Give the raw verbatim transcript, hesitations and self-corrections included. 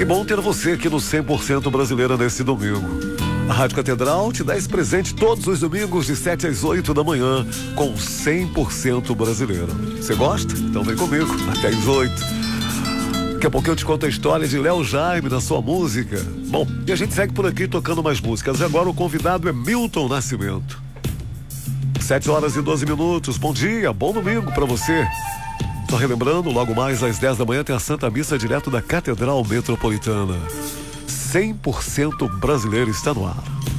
Que bom ter você aqui no cem por cento Brasileira nesse domingo. A Rádio Catedral te dá esse presente todos os domingos de sete às oito da manhã com cem por cento Brasileira. Você gosta? Então vem comigo até às oito. Daqui a pouco eu te conto a história de Léo Jaime na sua música. Bom, e a gente segue por aqui tocando mais músicas. Agora o convidado é Milton Nascimento. sete horas e doze minutos. Bom dia, bom domingo pra você. Só relembrando, logo mais às dez da manhã tem a Santa Missa direto da Catedral Metropolitana. cem por cento Brasileiro está no ar.